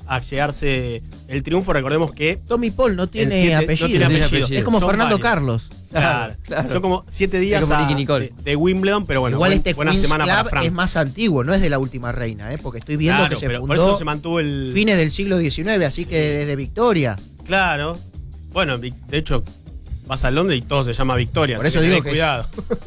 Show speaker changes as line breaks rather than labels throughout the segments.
a llegarse el triunfo. Recordemos que
Tommy Paul no tiene apellido. Es como
Son
Fernando
varios.
Carlos.
Claro. Son como 7 días
como Nicky Nicole.
de Wimbledon, pero bueno,
Igual
buena
Queen's
semana para
Club
Fran.
es más antiguo, no es de la última reina, porque estoy viendo
Claro,
que se
pero por
fundó
eso se mantuvo el...
fines del siglo XIX, así que desde Victoria.
Claro. Bueno, de hecho, vas a Londres y todo se llama Victoria.
Por
así
eso
que
digo
tenés
que
cuidado.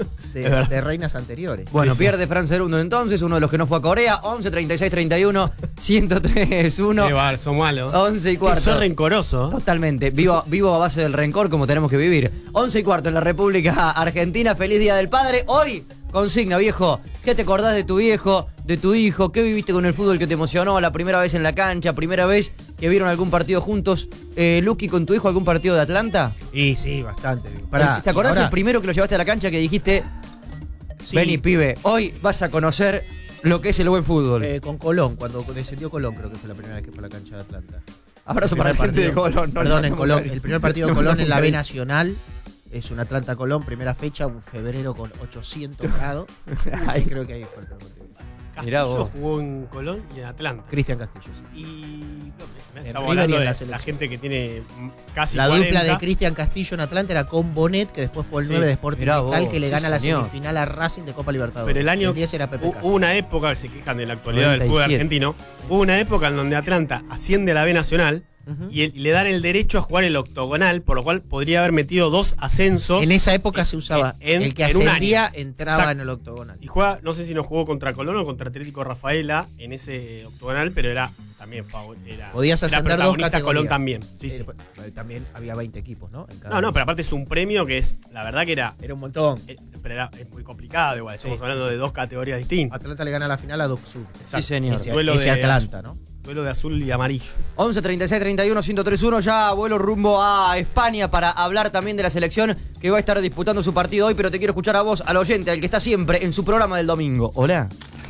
de reinas anteriores.
Bueno,
Sí.
pierde Fran Cerundo entonces, uno de los que no fue a Corea. 11, 36, 31, 103, 1.
Qué bar, son malos.
11 y cuarto.
Sos rencoroso.
Totalmente. Vivo a base del rencor como tenemos que vivir. 11 y cuarto en la República Argentina. Feliz Día del Padre. Hoy, consigna, viejo. ¿Qué te acordás de tu viejo, de tu hijo? ¿Qué viviste con el fútbol que te emocionó? ¿La primera vez en la cancha? ¿Primera vez que vieron algún partido juntos? Luqui, ¿con tu hijo algún partido de Atlanta?
Y sí, bastante.
¿Te acordás el primero que lo llevaste a la cancha que dijiste,
Sí.
vení, pibe, hoy vas a conocer lo que es el buen fútbol?
Con Colón, cuando descendió Colón, creo que fue la primera vez que fue a la cancha de Atlanta.
Abrazo para la gente de Colón.
Perdón, en Colón. El primer partido de Colón en la B
B
Nacional es un Atlanta-Colón, primera fecha, un febrero con 800 grados.
Ay.
Creo que ahí fue el primer partido.
Mirá
Castillo
vos.
jugó en Colón y en Atlanta.
Cristian Castillo, sí.
Y
En
estamos
River y
hablando
en
de
la
la
selección.
gente que tiene casi
La
40.
dupla de Cristian Castillo en Atlanta era con Bonet, que después fue el
Sí.
9 de Sporting
Mirá
Cristal,
vos,
que le
sí,
gana la
señor.
semifinal a Racing de Copa Libertadores.
Pero el año
10 era PPK.
hubo una época que se quejan de la actualidad del fútbol
97.
argentino. Hubo una época en donde Atlanta asciende a la B Nacional
Ujú.
y le dan el derecho a jugar el octogonal, por lo cual podría haber metido 2 ascensos.
En esa época se usaba. El que
en un
ascendía
año.
entraba
Exacto.
en el octogonal.
Y juega, no sé si no jugó contra Colón o contra Atlético Rafaela en ese octogonal, pero era también
Podías
era
ascender dos
protagonista
categorías.
Colón también. Sí, sí.
También había 20 equipos, ¿no? En cada
No,
uno.
pero aparte es un premio que es, la verdad que era,
Era un montón.
pero es muy complicado igual. Estamos
Sí.
hablando de 2 categorías distintas.
Atlanta le gana la final a Doc Sud.
Exacto.
señor.
Ese,
Duelo
ese
de
Atlanta, ¿no?
Duelo de azul y amarillo.
11, 36, 31, 1031. Ya vuelo rumbo a España para hablar también de la selección que va a estar disputando su partido hoy. Pero te quiero escuchar a vos, al oyente, al que está siempre en su programa del domingo. Hola.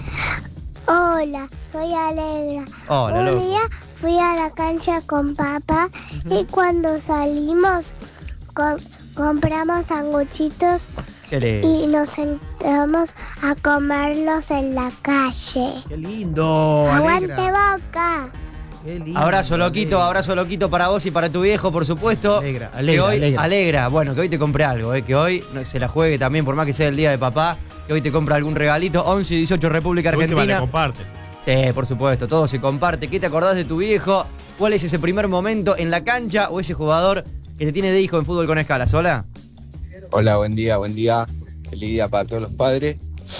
Hola, soy Alegra.
Hola,
Un
loco.
día fui a la cancha con papá y cuando salimos compramos sanguchitos
¿Qué le...
y nos sentamos a comerlos en la calle.
¡Qué lindo!
¡Aguante
Alegra!
Boca!
¡Qué lindo!
Abrazo loquito,
Alegra.
abrazo loquito para vos y para tu viejo, por supuesto.
Alegra,
Que
alegra,
hoy,
alegra.
alegra. Bueno, que hoy te compre algo, que hoy se la juegue también, por más que sea el día de papá, que hoy te compre algún regalito. 11 y 18 República
De última le
Argentina.
comparten.
Sí, por supuesto, todo se comparte. ¿Qué te acordás de tu viejo? ¿Cuál es ese primer momento en la cancha o ese jugador que te tiene de hijo en fútbol con escalas? Hola.
Hola, buen día, buen día. Feliz día para todos los padres.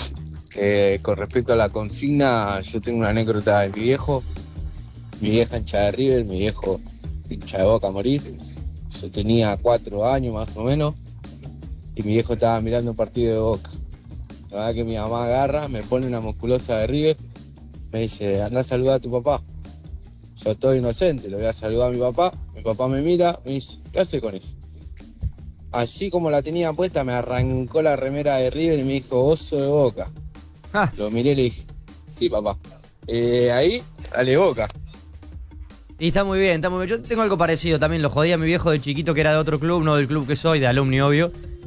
Con respecto a la consigna, yo tengo una anécdota de mi viejo. Mi vieja hincha de River, mi viejo hincha de Boca a morir. Yo tenía 4 años más o menos y mi viejo estaba mirando un partido de Boca. La verdad que mi mamá agarra, me pone una musculosa de River, me dice, anda a saludar a tu papá. Yo estoy inocente, lo voy a saludar a mi papá me mira, me dice, ¿qué hace con eso? Así como la tenía puesta, me arrancó la remera de River y me dijo, oso de Boca.
Ah.
Lo miré y le dije, sí, papá. Ahí, dale Boca.
Y está muy bien, está muy bien. Yo tengo algo parecido, también lo jodía a mi viejo de chiquito que era de otro club, no del club que soy, de alumni obvio.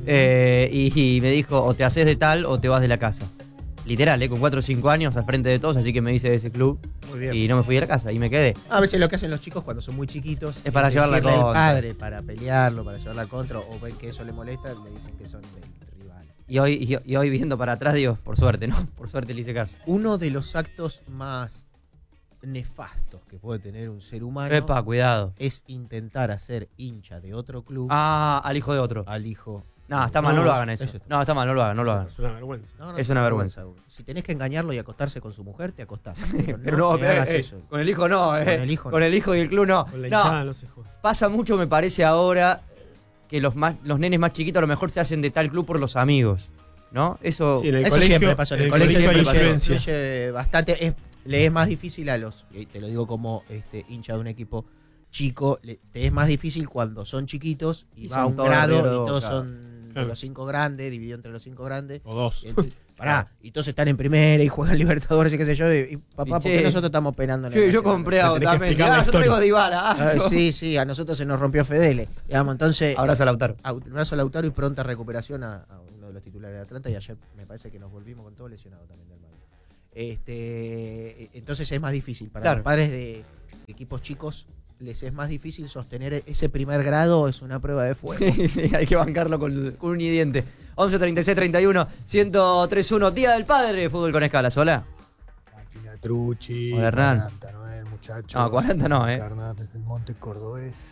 Y me dijo, o te haces de tal o te vas de la casa. Literal, con 4 o 5 años al frente de todos, así que me hice de ese club.
Muy bien.
Y no me fui de la casa y me quedé.
A veces lo que hacen los chicos cuando son muy chiquitos
Es para llevar la
decirle al
contra.
padre para pelearlo, para llevar la contra, o ven que eso le molesta, le dicen que son del rival.
Y hoy viendo para atrás, digo, por suerte, ¿no? Por suerte le hice caso.
Uno de los actos más nefastos que puede tener un ser humano
Epa, cuidado.
es intentar hacer hincha de otro club
Ah, al hijo de otro.
al hijo.
No, está mal, no lo hagan eso.
está
No, está mal, no lo hagan, no lo hagan.
Es una vergüenza.
No,
Es una vergüenza.
Si tenés que engañarlo y acostarse con su mujer, te acostás.
Pero no,
te hagas eso.
con el hijo no,
Con el hijo no.
Con el hijo y el club no.
Con la
No,
hinchada no se juega.
pasa mucho, me parece ahora, que los nenes más chiquitos a lo mejor se hacen de tal club por los amigos. ¿No? Eso.
Sí, en el
Eso
colegio,
siempre pasó. En el
en el
colegio
colegio hay
siempre pasó.
influencia.
Influye bastante. Le es más difícil a los, y te lo digo como hincha de un equipo chico, te es más difícil cuando son chiquitos y
Y
va a
son
un
todos
grado
de
y
Boca.
todos son de
Claro.
los 5 grandes, dividido entre los 5 grandes.
O 2.
Y todos están en primera y juegan Libertadores y qué sé yo. Y papá,
Y
¿por qué
che,
nosotros estamos penando en
Sí,
el
yo
Nacional?
compré a
Tenés que
también.
explicar la
Yo
historia.
traigo Dybala.
Sí, a nosotros se nos rompió Fedele. Digamos, entonces,
Abrazo a Lautaro.
abrazo a Lautaro y pronta recuperación a uno de los titulares de Atlanta. Y ayer me parece que nos volvimos con todo lesionado también del banco. Entonces es más difícil para
Claro.
los padres de Equipos chicos les es más difícil sostener ese primer grado, es una prueba de fuego.
Sí, hay que bancarlo con un diente. 11 36 31 1031. Día del Padre, Fútbol con Escalas. Hola.
Máquina Truchi.
Hola, Hernán.
40, ¿no? El muchacho.
No, 40 no,
Carnal, desde el Monte Cordobés.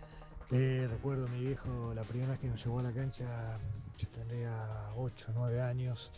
Recuerdo a mi viejo, la primera vez que nos llevó a la cancha, yo tendría 8 o 9 años,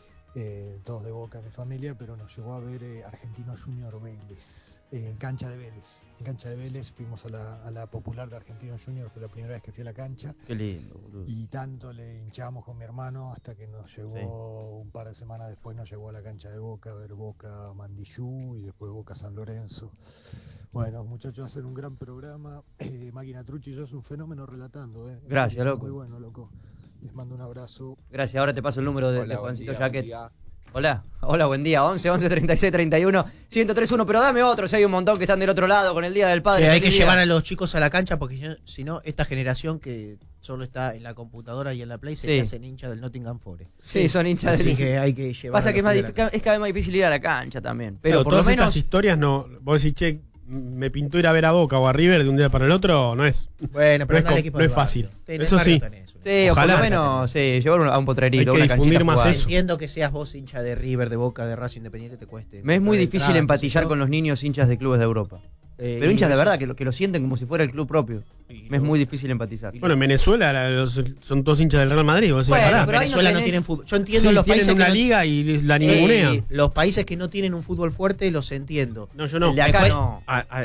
todos de Boca en mi familia, pero nos llevó a ver Argentino Junior Vélez, en cancha de Vélez. En cancha de Vélez fuimos a la popular de Argentino Junior, fue la primera vez que fui a la cancha.
Qué lindo, boludo.
Y tanto le hinchamos con mi hermano hasta que nos llevó, un par de semanas después nos llevó a la cancha de Boca, a ver Boca Mandillú y después Boca San Lorenzo. Bueno, muchachos, hacen un gran programa. Máquina Truchi, yo es un fenómeno relatando.
Gracias, loco.
Muy bueno, loco. Les mando un abrazo.
Gracias, ahora te paso el número de
Hola,
Juancito
buen
Jaquet.
día.
Hola, buen día. 11 36 31 1031. Pero dame otro, si hay un montón que están del otro lado con el Día del Padre.
Que hay que
Feliz día.
llevar a los chicos a la cancha porque si no, esta generación que solo está en la computadora y en la Play se hacen hincha del Nottingham Forest.
Sí, son hinchas
Así
del...
que hay que llevar.
Pasa
a
que
los
es,
pibes a la
es cada vez más difícil ir a la cancha también. Pero
Pero
por lo
todas
menos...
estas historias no. Vos decís, che, me pintó ir a ver a Boca o a River de un día para el otro, no es.
Bueno, pero
no es,
equipo
no
del
es fácil.
barrio. En el
Eso
barrio
sí.
tenés una.
Sí,
Ojalá.
o por lo menos llevar a un potrerito,
Hay que
una canchita
difundir más
jugada.
eso.
Entiendo que seas vos hincha de River, de Boca, de Racing Independiente, te cueste.
Me es muy
de
difícil
entrada,
empatizar
qué sé
con
yo.
los niños hinchas de clubes de Europa. Pero
Y
hinchas de
eso-
verdad, que lo sienten como si fuera el club propio.
y
Me es
no-
muy difícil empatizar.
Bueno, en Venezuela son todos hinchas del Real Madrid. Vos decís,
Bueno,
pará.
pero ahí
Venezuela
no
no
tenés-
tienen fútbol. Yo entiendo
Sí,
los
tienen
países
una
que no-
liga y la ningunean.
los países que no tienen un fútbol fuerte los entiendo.
No, yo no.
El de acá
Después,
no.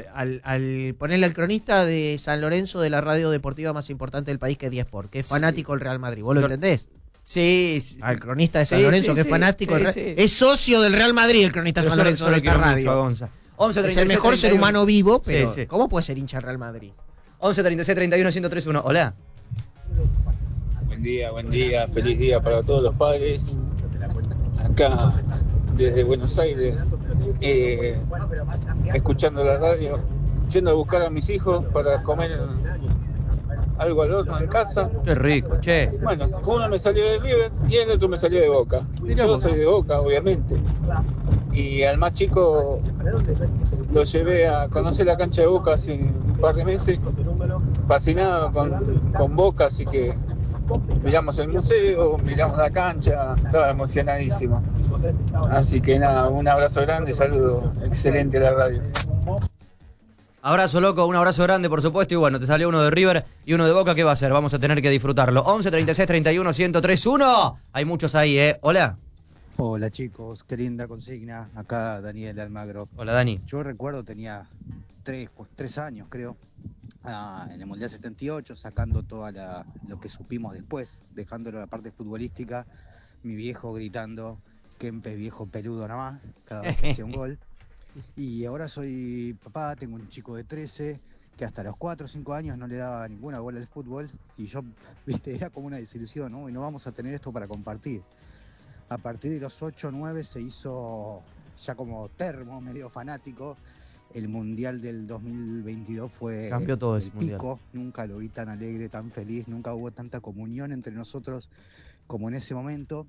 Al ponerle al cronista de San Lorenzo de la radio deportiva más importante del país, que es 10 Sport, que es fanático del Real Madrid. ¿Vos lo entendés?
Sí, sí.
Al cronista de San
Sí,
Lorenzo,
sí,
que es
sí,
fanático del
sí,
Real-
sí.
es socio del Real Madrid el cronista de
Pero
San Lorenzo de esta
quiero mucho a
radio.
Gonza. 11
Es el
36
mejor ser
31.
humano vivo, pero
Sí, sí.
¿cómo puede ser hincha del Real Madrid?
11 36 31 1031. Hola.
Buen día, feliz día para todos los padres. Acá desde Buenos Aires, escuchando la radio, yendo a buscar a mis hijos para comer algo al horno en casa.
Qué rico, che.
Bueno, uno me salió de River y el otro me salió de Boca.
Mirá
Yo
vos.
soy de Boca, obviamente. Y al más chico lo llevé a conocer la cancha de Boca hace un par de meses, fascinado con Boca, así que miramos el museo, miramos la cancha, estaba emocionadísimo. Así que nada, un abrazo grande, saludo, excelente la radio.
Abrazo, loco, un abrazo grande, por supuesto. Y bueno, te salió uno de River y uno de Boca. ¿Qué va a hacer? Vamos a tener que disfrutarlo. 11 36 31 1031. Hay muchos ahí, ¿eh? Hola.
Hola chicos, qué linda consigna. Acá Daniel de Almagro.
Hola, Dani.
Yo recuerdo, tenía 3 años creo, en el Mundial 78, sacando lo que supimos después, dejándolo la parte futbolística, mi viejo gritando, Kempe viejo peludo nada más, cada vez que hacía un gol. Y ahora soy papá, tengo un chico de 13 que hasta los 4 o 5 años no le daba ninguna bola al fútbol y yo, viste, era como una desilusión, ¿no? Y no vamos a tener esto para compartir. A partir de los 8 o 9 se hizo ya como termo, medio fanático. El Mundial del 2022 fue
Cambió todo
el
ese Mundial.
pico. Nunca lo vi tan alegre, tan feliz, nunca hubo tanta comunión entre nosotros como en ese momento.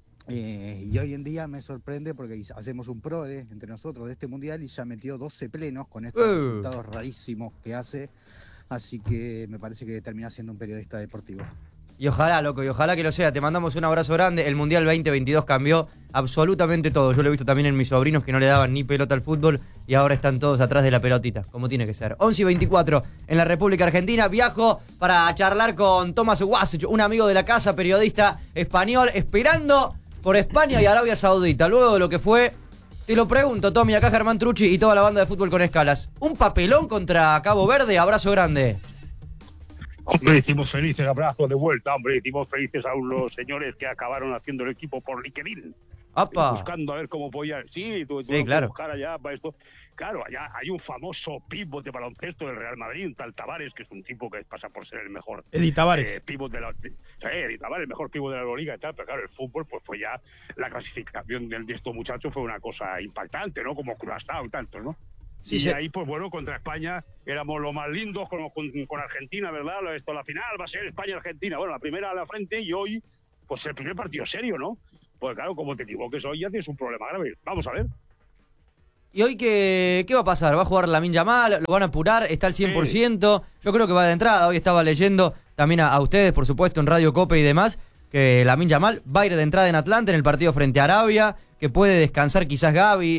Y hoy en día me sorprende porque hacemos un PRODE entre nosotros de este Mundial y ya metió 12 plenos con estos resultados rarísimos que hace. Así que me parece que termina siendo un periodista deportivo.
Y ojalá, loco, y ojalá que lo sea. Te mandamos un abrazo grande. El Mundial 2022 cambió absolutamente todo. Yo lo he visto también en mis sobrinos que no le daban ni pelota al fútbol y ahora están todos atrás de la pelotita, como tiene que ser. 11 y 24 en la República Argentina. Viajo para charlar con Thomas Wasich, un amigo de la casa, periodista español, esperando por España y Arabia Saudita. Luego de lo que fue, te lo pregunto, Tommy, acá Germán Truchi y toda la banda de Fútbol con Escalas. ¿Un papelón contra Cabo Verde? Abrazo grande.
Hombre, hicimos felices, abrazo de vuelta, hombre, hicimos felices a unos señores que acabaron haciendo el equipo por LinkedIn.
¡Apa!
Buscando a ver cómo podía... Sí, tú
Sí, claro.
buscar allá para esto. Claro, allá hay un famoso pívot de baloncesto del Real Madrid, un tal Tavares, que es un tipo que pasa por ser el mejor
Edi Tavares.
pívot de la... Edi Tavares, el mejor pívot de la Euroliga y tal, pero claro, el fútbol, pues fue ya la clasificación de estos muchachos fue una cosa impactante, ¿no? Como Curazao y tantos, ¿no?
Sí,
y
sí.
ahí, pues bueno, contra España éramos lo más lindos con Argentina, ¿verdad? La final va a ser España-Argentina. Bueno, la primera a la frente y hoy, pues el primer partido serio, ¿no? Pues claro, como te equivoques hoy ya tienes un problema grave. Vamos a ver.
¿Y hoy qué va a pasar? ¿Va a jugar Lamine Yamal? ¿Lo van a apurar? ¿Está al 100%? Yo creo que va de entrada. Hoy estaba leyendo también a ustedes, por supuesto, en Radio Cope y demás, que Lamine Yamal va a ir de entrada en Atlanta en el partido frente a Arabia, que puede descansar quizás Gavi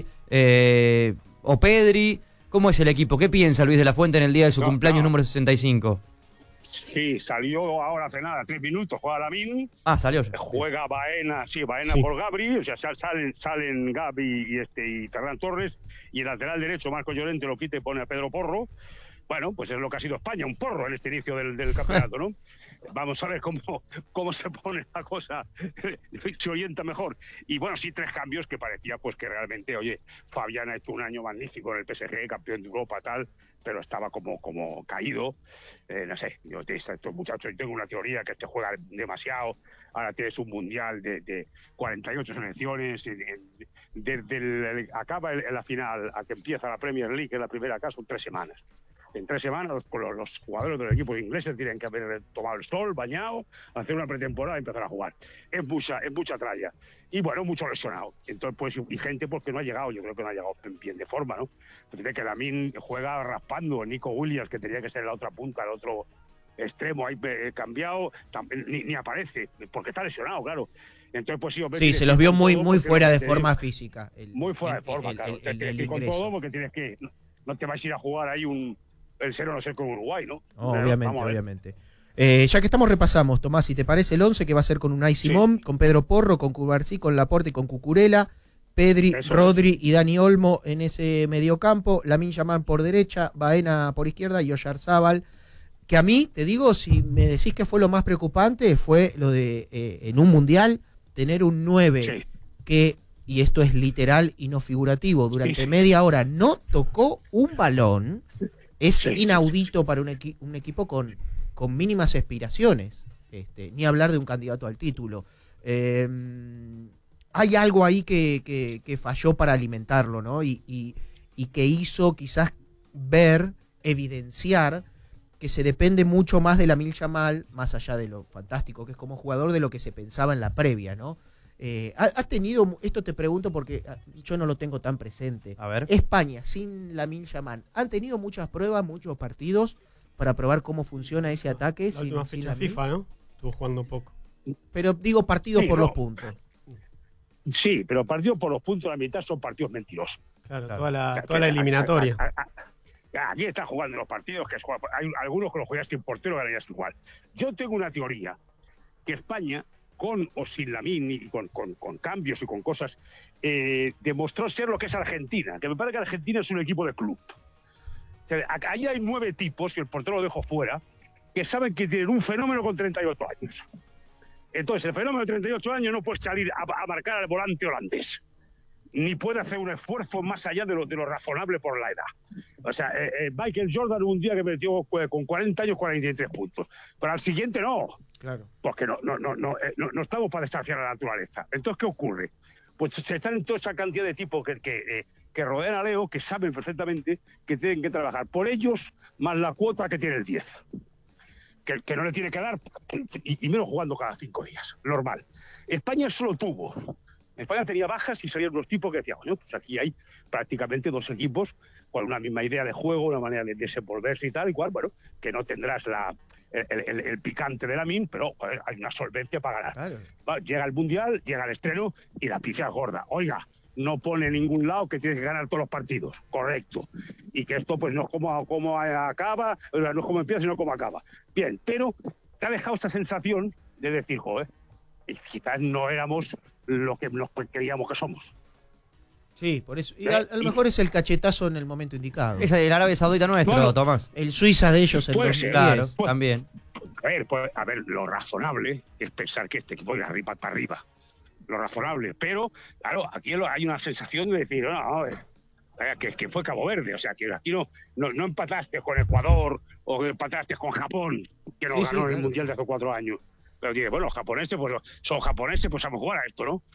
o Pedri. ¿Cómo es el equipo? ¿Qué piensa Luis de la Fuente en el día de su cumpleaños número 65?
Sí, salió ahora hace nada, 3 minutos, juega Lamine.
Salió ya.
Juega Baena por Gabri, o sea, salen Gavi y Ferran Torres, y el lateral derecho, Marco Llorente, lo quita y pone a Pedro Porro. Bueno, pues es lo que ha sido España, un porro en este inicio del campeonato, ¿no? Vamos a ver cómo se pone la cosa, se orienta mejor. Y bueno, sí, 3 cambios que parecía pues que realmente, oye, Fabián ha hecho un año magnífico en el PSG, campeón de Europa, tal, pero estaba como caído. No sé, estos muchachos, yo tengo una teoría que juega demasiado. Ahora tienes un mundial de 48 selecciones, desde acaba la final a que empieza la Premier League, que es la primera acá, son 3 semanas. En 3 semanas los jugadores del equipo ingleses tienen que haber tomado el sol, bañado, hacer una pretemporada y empezar a jugar. Es mucha tralla. Y bueno, mucho lesionado. Entonces, pues, y gente porque no ha llegado, yo creo que no ha llegado bien de forma, ¿no? Tiene que Lamine juega raspando, Nico Williams, que tenía que ser la otra punta, el otro extremo, ahí cambiado, también, ni aparece, porque está lesionado, claro. Entonces, pues sí,
se los vio muy fuera de forma física.
Muy fuera de forma, claro. Tienes que ir con todo porque tienes que... No te vas a ir a jugar ahí el 0-0 con Uruguay, ¿no?
Obviamente. Ya que estamos, repasamos, Tomás, si te parece el 11 que va a ser con Unai Simón, con Pedro Porro, con Cubarsí, con Laporte y con Cucurella, Pedri, Rodri y Dani Olmo en ese mediocampo, Lamine Yamal por derecha, Baena por izquierda y Oyarzábal, que a mí, te digo, si me decís que fue lo más preocupante, fue lo de en un mundial tener un 9 que, y esto es literal y no figurativo, durante media hora no tocó un balón. Es inaudito para un equipo con mínimas aspiraciones, ni hablar de un candidato al título. Hay algo ahí que falló para alimentarlo, ¿no? Y que hizo quizás evidenciar que se depende mucho más de Lamine Yamal, más allá de lo fantástico que es como jugador, de lo que se pensaba en la previa, ¿no? ¿Has tenido, esto te pregunto porque yo no lo tengo tan presente,
a ver.
España sin Lamine Yamal, ¿han tenido muchas pruebas, muchos partidos para probar cómo funciona ese ataque?
La última fecha FIFA, ¿no? Estuvo jugando poco.
Pero digo partidos por los puntos.
Sí, pero partidos por los puntos, la mitad son partidos mentirosos.
Claro. Toda la eliminatoria.
Aquí está jugando los partidos, que hay algunos que los juegas sin portero, que ganas igual. Yo tengo una teoría, que España, con o sin Lamine y con cambios y con cosas, demostró ser lo que es Argentina, que me parece que Argentina es un equipo de club. O sea, ahí hay 9 tipos, y el portero lo dejo fuera, que saben que tienen un fenómeno con 38 años. Entonces, el fenómeno de 38 años no puede salir a marcar al volante holandés, ni puede hacer un esfuerzo más allá de lo razonable por la edad. O sea, Michael Jordan un día que metió con 40 años 43 puntos, pero al siguiente no.
Claro.
Porque no estamos para desafiar a la naturaleza. Entonces, ¿qué ocurre? Pues se están en toda esa cantidad de tipos que rodean a Leo, que saben perfectamente que tienen que trabajar por ellos, más la cuota que tiene el 10. Que no le tiene que dar, y menos jugando cada 5 días, normal. España solo tuvo. España tenía bajas y salían los tipos que decían, bueno, pues aquí hay prácticamente 2 equipos con una misma idea de juego, una manera de desenvolverse y tal, igual, bueno, que no tendrás el picante de Lamine, pero joder, hay una solvencia para ganar.
Claro.
Llega el Mundial, llega el estreno y la pizza es gorda. Oiga, no pone en ningún lado que tienes que ganar todos los partidos, correcto. Y que esto pues no es como acaba, no es como empieza, sino como acaba. Bien, pero te ha dejado esa sensación de decir, joder, quizás no éramos lo que nos creíamos que somos.
Sí, por eso. Y a lo mejor es el cachetazo en el momento indicado.
Es el Arabia Saudita nuestro, bueno, Tomás.
El Suiza de ellos en 2010.
Claro, también.
A ver, lo razonable es pensar que este equipo irá para arriba. Lo razonable. Pero, claro, aquí hay una sensación de decir, que fue Cabo Verde. O sea, que aquí no empataste con Ecuador o empataste con Japón, que nos ganó en el Mundial de hace 4 años. Pero dices, bueno, los japoneses, pues son japoneses, pues vamos a jugar a esto, ¿no?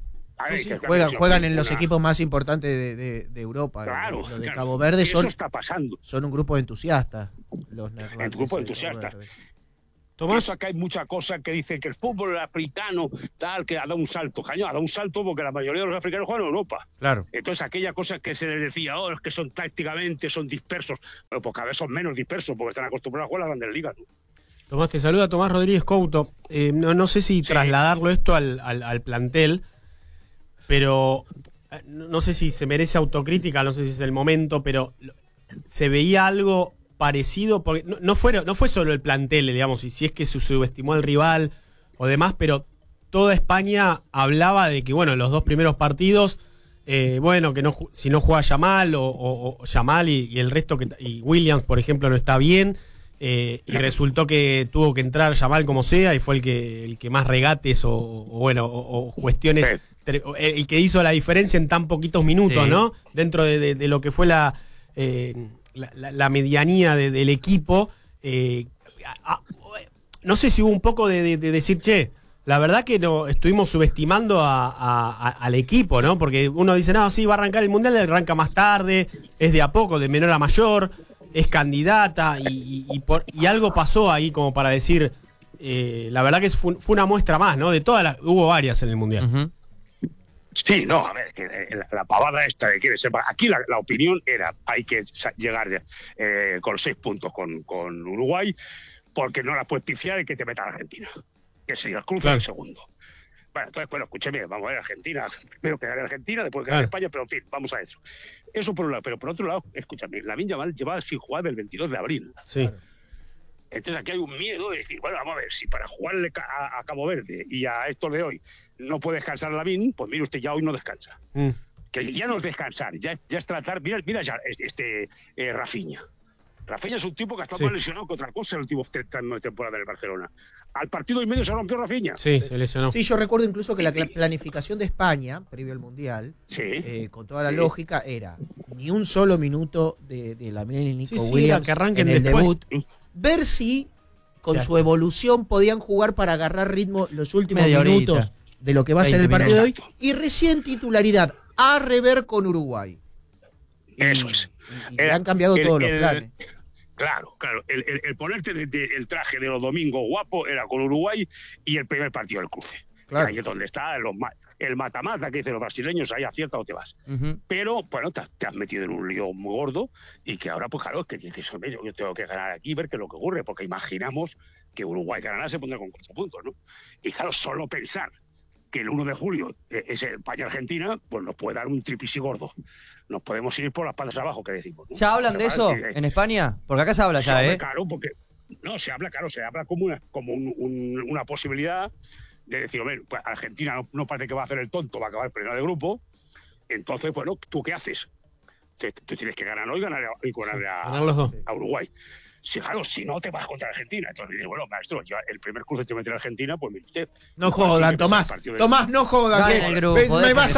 Juegan en los equipos más importantes de Europa.
Claro,
los de Cabo Verde
eso está pasando.
Son un grupo de entusiastas, los neerlandeses.
Un grupo de entusiastas.
Tomás.
Eso acá hay mucha cosa que dicen que el fútbol africano, tal, que ha dado un salto. Caño, ha dado un salto porque la mayoría de los africanos juegan en Europa.
Claro.
Entonces, aquella cosa que se les decía, es que son tácticamente, son dispersos. Bueno, pues cada vez son menos dispersos porque están acostumbrados a jugar a las grandes ligas, ¿no?
Tomás, te saluda Tomás Rodríguez Couto. No sé si trasladarlo esto al plantel, pero no sé si se merece autocrítica, no sé si es el momento, pero se veía algo parecido, porque no fue solo el plantel, digamos, si es que se subestimó al rival o demás, pero toda España hablaba de que, bueno, los 2 primeros partidos, que si no juega Yamal o Yamal y el resto, y Williams, por ejemplo, no está bien, y resultó que tuvo que entrar Yamal como sea, y fue el que más regates o cuestiones, el que hizo la diferencia en tan poquitos minutos, sí, ¿no? Dentro de lo que fue la medianía del equipo. No sé si hubo un poco de decir, che, la verdad que no estuvimos subestimando al equipo, ¿no? Porque uno dice, no, sí, va a arrancar el Mundial, arranca más tarde, es de a poco, de menor a mayor, es candidata, y algo pasó ahí como para decir, la verdad que fue una muestra más, ¿no? De todas hubo varias en el Mundial.
Uh-huh.
Sí, no, a ver, que la pavada esta de quiere ser. Aquí la opinión era, hay que llegar con 6 puntos con Uruguay, porque no la puedes pifiar y que te meta a Argentina, que sería el cruce del segundo. Bueno, entonces, escúcheme, vamos a ver Argentina, primero que gane Argentina, después que gane España, pero en fin, vamos a eso. Eso por un lado, pero por otro lado, escúchame, Lamine Yamal lleva sin jugar del 22 de abril.
Sí.
Entonces aquí hay un miedo de decir, bueno, vamos a ver, si para jugarle a Cabo Verde y a estos de hoy no puede descansar Lamine, pues mire usted, ya hoy no descansa. Que ya no es descansar, ya es tratar. Mira ya Rafinha. Rafinha es un tipo que ha estado más lesionado que otra cosa en los últimos 30 años de temporada del Barcelona. Al partido y medio se rompió Rafinha.
Sí, se lesionó.
Sí, yo recuerdo incluso que la planificación de España, previo al Mundial, con toda la lógica, era ni un solo minuto de Lamine y Nico Williams
que arranquen
en el
después.
debut. Ver si con su evolución podían jugar para agarrar ritmo los últimos minutos de lo que va a ser el partido de hoy, y recién titularidad a rever con Uruguay.
Eso es.
Y han cambiado todos los planes.
Claro. El ponerte el traje de los domingos guapo era con Uruguay y el primer partido del cruce. Claro. Ahí es donde está el mata-mata que dicen los brasileños, ahí acierta o te vas. Uh-huh. Pero, bueno, te has metido en un lío muy gordo y que ahora, pues claro, es que dices, yo tengo que ganar aquí, ver qué es lo que ocurre, porque imaginamos que Uruguay ganará, se pondrá con 4 puntos, ¿no? Y claro, solo pensar que el 1 de julio es España-Argentina, pues nos puede dar un tripisi gordo. Nos podemos ir por las patas abajo, que decimos, ¿no?
¿Ya hablan de eso en España? Porque acá se habla ya, ¿eh?
Claro, porque se habla como una posibilidad de decir, pues Argentina no parece que va a hacer el tonto, va a acabar primero de grupo. Entonces, bueno, ¿tú qué haces? Tú tienes que ganar hoy y ganar a Uruguay. Sí, claro, si no te vas contra Argentina. Entonces, bueno, maestro, ya el primer cruce te mete a Argentina, pues mire usted.
No jodan, Tomás. Tomás, no jodan. Me vas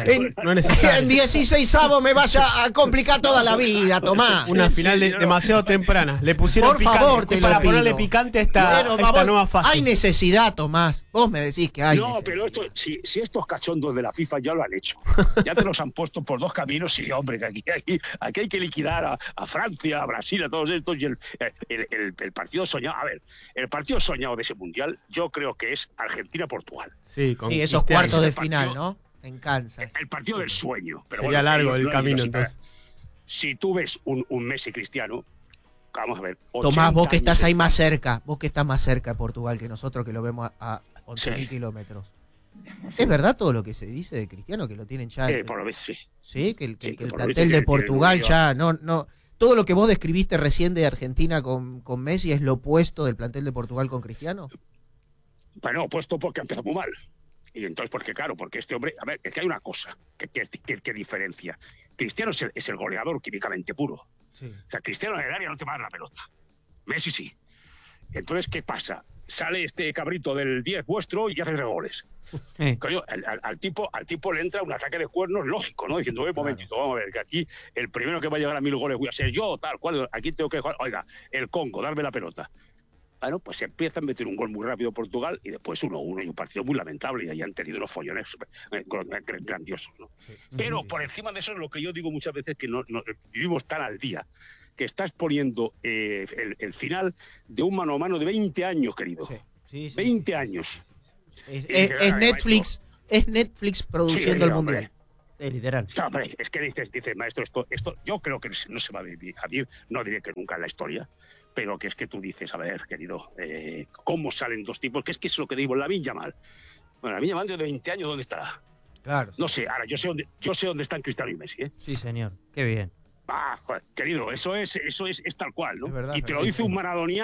en 16avos me vaya a complicar toda la vida, Tomás.
Una final demasiado temprana. Le pusieron
por favor,
picante, para ponerle picante a esta nueva fase.
Hay necesidad, Tomás. Vos me decís que hay necesidad.
Pero si estos cachondos de la FIFA ya lo han hecho. Ya te los han puesto por 2 caminos. Y, hombre, que aquí hay que liquidar a Francia, a Brasil, a todos estos. Y el partido soñado, el partido soñado de ese mundial, yo creo que es Argentina-Portugal.
Sí, esos cuartos de final, ¿no? En Kansas.
El partido del sueño. Pero
sería largo el camino, entonces.
Si tú ves un Messi Cristiano, vamos a ver.
Tomás, vos que estás ahí más cerca, vos que estás más cerca de Portugal que nosotros, que lo vemos a 11.000 kilómetros. ¿Es verdad todo lo que se dice de Cristiano, que lo tienen ya?
Por lo menos sí.
Sí, que el plantel de Portugal ya no. ¿Todo lo que vos describiste recién de Argentina con Messi es lo opuesto del plantel de Portugal con Cristiano?
Bueno, opuesto porque empezó muy mal. Y entonces, porque este hombre... A ver, es que hay una cosa que diferencia. Cristiano es el goleador químicamente puro. Sí. O sea, Cristiano en el área no te va a dar la pelota. Messi sí. Entonces, ¿qué pasa? Sale este cabrito del 10 vuestro y hace 3 goles. Coño, al tipo le entra un ataque de cuernos lógico, ¿no? Diciendo, momentito, vamos a ver, que aquí el primero que va a llegar a 1000 goles voy a ser yo, tal cual, aquí tengo que jugar, oiga, el Congo, darme la pelota. Bueno, pues se empieza a meter un gol muy rápido Portugal y después 1-1 y un partido muy lamentable y ahí han tenido unos follones grandiosos, ¿no? Sí. Pero por encima de eso es lo que yo digo muchas veces, que no vivimos tan al día, que estás poniendo el final de un mano a mano de 20 años, querido.
Sí,
20 años.
Es Netflix, es Netflix produciendo el Mundial.
Sí, literal.
No, hombre, es que dices, maestro, esto yo creo que no se va a vivir. A mí no diré que nunca en la historia, pero que es que tú dices, a ver, querido, ¿cómo salen dos tipos? Que es lo que digo, Lamine Yamal. Bueno, Lamine Yamal de 20 años, ¿dónde estará?
Claro.
No sé, ahora yo sé dónde están Cristiano y Messi, ¿eh?
Sí, señor. Qué bien.
Joder, querido, eso es tal cual, ¿no?
Es verdad,
y te lo
sí,
dice
sí.
un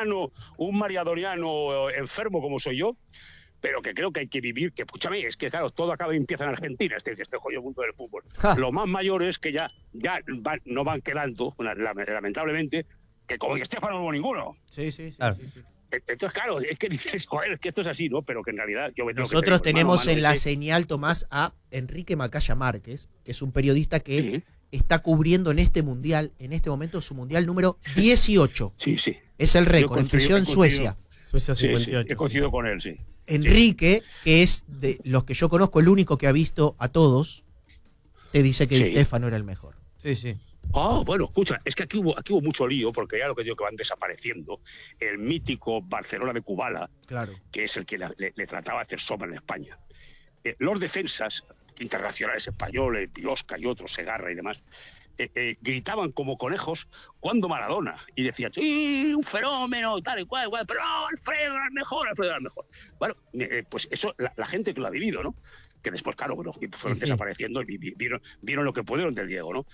maradoniano enfermo como soy yo, pero que creo que hay que vivir, que escúchame, es que claro, todo acaba y empieza en Argentina, este jodido mundo del fútbol. Lo más mayor es que ya no van quedando, lamentablemente, que como Estefano no hubo ninguno.
Sí.
Claro.
Sí.
Entonces, claro, es que dices, joder, es que esto es así, ¿no? Pero que en realidad
Nosotros tenemos en la señal, Tomás, a Enrique Macaya Márquez, que es un periodista que está cubriendo en este mundial, en este momento, su mundial número 18.
Sí.
Es el récord, empezó en Suecia.
Suecia 58.
Sí, he coincidido con él, sí.
Enrique, que es de los que yo conozco el único que ha visto a todos, te dice que Di Stéfano era el mejor.
Sí.
Bueno, escucha, es que aquí hubo mucho lío, porque ya lo que digo que van desapareciendo. El mítico Barcelona de Kubala,
Claro.
que es el que le trataba de hacer sombra en España. Los defensas internacionales españoles, Biosca y otros, Segarra y demás, gritaban como conejos cuando Maradona, y decían, sí, un fenómeno, tal y cual, pero no, Alfredo era el mejor. Bueno, pues eso, la gente que lo ha vivido, ¿no? Que después, claro, bueno, fueron desapareciendo y vieron lo que pudieron del Diego, ¿no?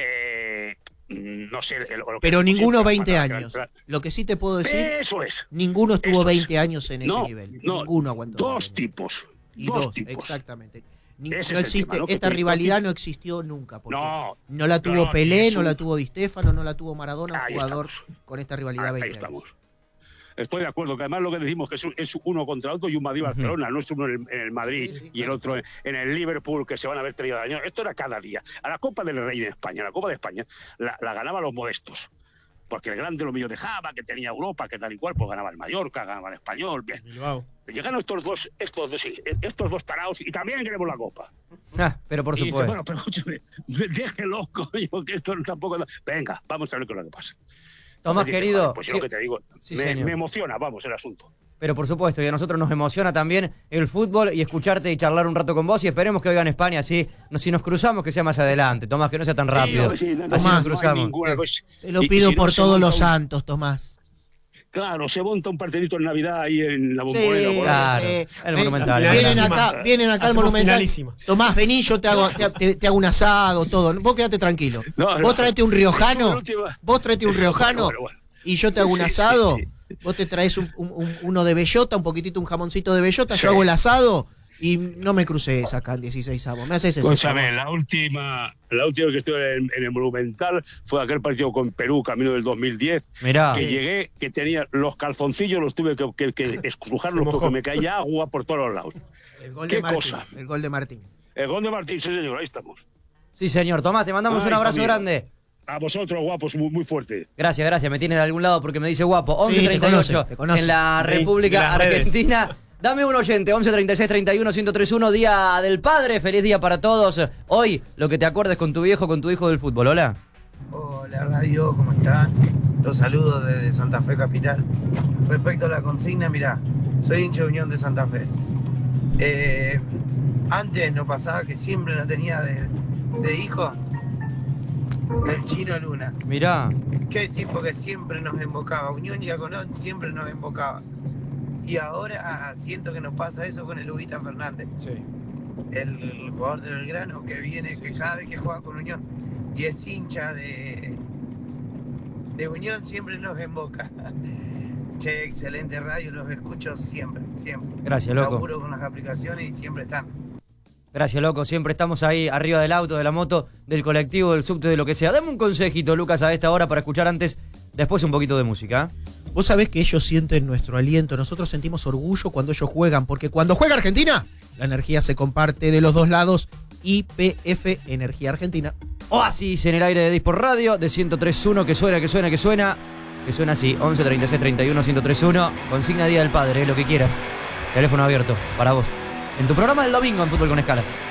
No sé.
Pero ninguno 20 años. Lo que sí te puedo decir,
eso es.
ninguno estuvo 20 años en ese nivel. Ninguno aguantó.
Dos tipos.
Exactamente. No
Ese es el
existe,
tema, ¿no?
esta
Que
rivalidad no existió nunca. Porque no la tuvo
no,
Pelé, no la tuvo Di Stéfano, no la tuvo Maradona,
Ahí
un jugador
estamos.
con esta rivalidad 20
estamos.
años.
Estoy de acuerdo, que además lo que decimos que es uno contra otro y un Madrid-Barcelona, no es uno en el Madrid y el otro en el Liverpool, que se van a ver 30 años. Esto era cada día. A la Copa del Rey de España, la Copa de España, la ganaban los modestos. Porque el grande lo medio dejaba, que tenía Europa, que tal y cual, pues ganaba el Mallorca, ganaba el Español, bien. Llegaron estos dos taraos y también queremos la Copa.
Pero por
y dice,
supuesto.
bueno, pero escúchame, déjelo, coño, que esto tampoco... Venga, vamos a ver qué es lo que pasa.
Tomás,
Entonces,
querido.
pues yo lo que te digo, me emociona, vamos, el asunto.
Pero por supuesto, y a nosotros nos emociona también el fútbol y escucharte y charlar un rato con vos, y esperemos que hoy en España, si nos cruzamos, que sea más adelante, Tomás, que no sea tan rápido.
Sí,
así
Tomás,
nos cruzamos.
Te lo pido por todos los santos, Tomás.
Claro, se monta un partidito en Navidad ahí en la Bombonera.
Claro, el Monumental.
Vienen acá al Monumental. Tomás, vení, yo te hago un asado, todo. Vos quedate tranquilo. Vos traete un riojano, y yo te hago un asado. Vos te traes uno de bellota, un poquitito, un jamoncito de bellota, yo hago el asado y no me cruces acá en 16avos. Me haces eso.
Escúchame, la última que estuve en el Monumental fue aquel partido con Perú, camino del 2010.
Mirá.
Que llegué, que tenía los calzoncillos, los tuve que estrujarlos porque me caía agua por todos los lados.
El gol
¿Qué
de Martín.
cosa?
El gol de Martín.
El gol de Martín, sí señor, ahí estamos.
Sí, señor. Tomás, te mandamos un abrazo grande.
A vosotros, guapos, muy, muy fuerte.
Gracias. Me tienes de algún lado porque me dice guapo. 11:38
te conoce.
en la República Argentina. Dame un oyente, 11:36:31-1031, Día del Padre. Feliz día para todos. Hoy, lo que te acuerdes con tu viejo, con tu hijo del fútbol. Hola.
Hola radio, ¿cómo están? Los saludos desde Santa Fe Capital. Respecto a la consigna, mirá, soy hincha de Unión de Santa Fe. Antes no pasaba que siempre no tenía de hijo el Chino Luna.
Mirá.
Qué tipo que siempre nos embocaba. Unión y Colón siempre nos embocaba. Y ahora siento que nos pasa eso con el Ubita Fernández.
Sí.
El jugador de Belgrano que viene, que cada vez que juega con Unión y es hincha de Unión, siempre nos emboca. Che, excelente radio, los escucho siempre.
Gracias, loco.
Laburo con las aplicaciones y siempre están.
Gracias, loco. Siempre estamos ahí arriba del auto, de la moto, del colectivo, del subte, de lo que sea. Dame un consejito, Lucas, a esta hora para escuchar después un poquito de música.
Vos sabés que ellos sienten nuestro aliento. Nosotros sentimos orgullo cuando ellos juegan, porque cuando juega Argentina, la energía se comparte de los dos lados. YPF Energía Argentina.
Oasis en el aire de Dispor Radio, de 103.1, que suena así, 11:36:31-1031, consigna Día del Padre, lo que quieras. Teléfono abierto para vos. En tu programa del domingo en Fútbol con Escalas.